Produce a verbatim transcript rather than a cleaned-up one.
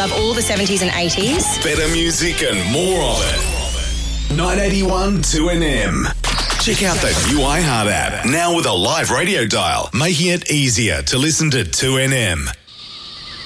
of all the seventies and eighties. Better music and more of it. nine eighty-one two N M. Check out the new iHeart app, now with a live radio dial, making it easier to listen to two N M.